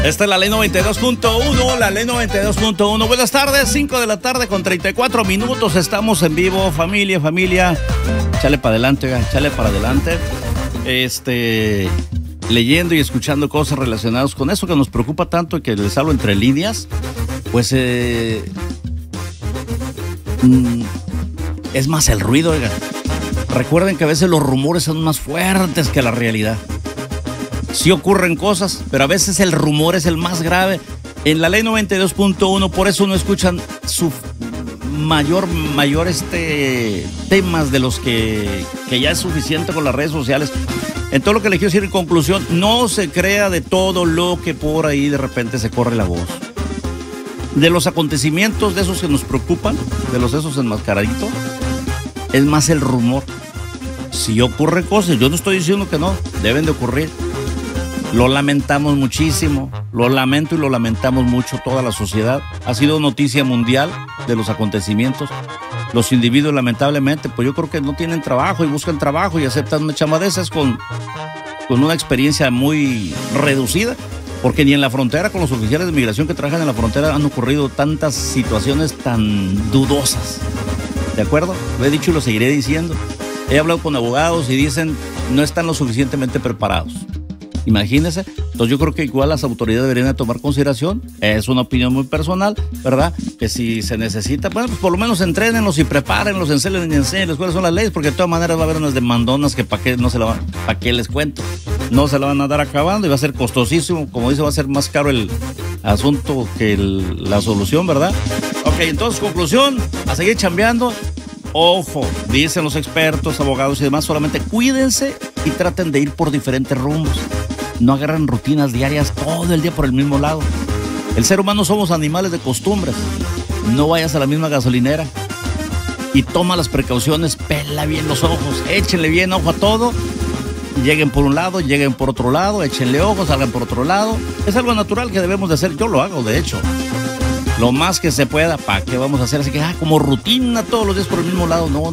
Esta es la ley 92.1, la ley 92.1. Buenas tardes, 5 de la tarde con 34 minutos. Estamos en vivo, familia. Chale para adelante, oigan, chale para adelante. Leyendo y escuchando cosas relacionadas con eso que nos preocupa tanto y que les hablo entre líneas. Pues es más el ruido, oigan. Recuerden que a veces los rumores son más fuertes que la realidad. Sí ocurren cosas, pero a veces el rumor es el más grave. En la ley 92.1, por eso no escuchan su mayor temas de los que ya es suficiente con las redes sociales. En todo lo que le quiero decir en conclusión, no se crea de todo lo que por ahí de repente se corre la voz. De los acontecimientos, de esos que nos preocupan, de esos enmascaraditos, es más el rumor. Si ocurren cosas, yo no estoy diciendo que no, deben de ocurrir. Lo lamentamos muchísimo, lo lamento y lo lamentamos mucho toda la sociedad. Ha sido noticia mundial de los acontecimientos. Los individuos lamentablemente, pues yo creo que no tienen trabajo y buscan trabajo y aceptan una chamba de esas con una experiencia muy reducida. Porque ni en la frontera, con los oficiales de migración que trabajan en la frontera, han ocurrido tantas situaciones tan dudosas. ¿De acuerdo? Lo he dicho y lo seguiré diciendo. He hablado con abogados y dicen no están lo suficientemente preparados. Imagínense. Entonces yo creo que igual las autoridades deberían de tomar consideración. Es una opinión muy personal, ¿verdad? Que si se necesita, bueno, pues por lo menos entrénenlos y prepárenlos, enséñenles cuáles son las leyes, porque de todas maneras va a haber unas demandonas que para qué les cuento. No se la van a dar acabando y va a ser costosísimo. Como dice, va a ser más caro el asunto que la solución, ¿verdad? Ok, entonces conclusión, a seguir chambeando. Ojo, dicen los expertos, abogados y demás, solamente cuídense y traten de ir por diferentes rumbos. No agarren rutinas diarias todo el día por el mismo lado. El ser humano somos animales de costumbres. No vayas a la misma gasolinera y toma las precauciones, pela bien los ojos, échenle bien ojo a todo. Lleguen por un lado, lleguen por otro lado, échenle ojos, salgan por otro lado. Es algo natural que debemos de hacer, yo lo hago de hecho. Lo más que se pueda, ¿para qué vamos a hacer? Así que, como rutina todos los días por el mismo lado. No.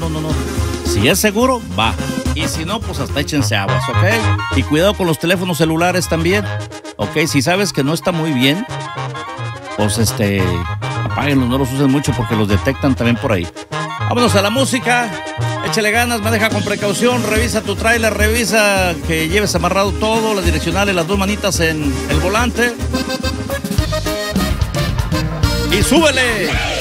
Si es seguro, va. Y si no, pues hasta échense aguas, ¿ok? Y cuidado con los teléfonos celulares también, ¿ok? Si sabes que no está muy bien, pues apáguenlos, no los usen mucho porque los detectan también por ahí. Vámonos a la música. Échale ganas, maneja con precaución, revisa tu tráiler, revisa que lleves amarrado todo, las direccionales, las dos manitas en el volante. ¡Y súbele!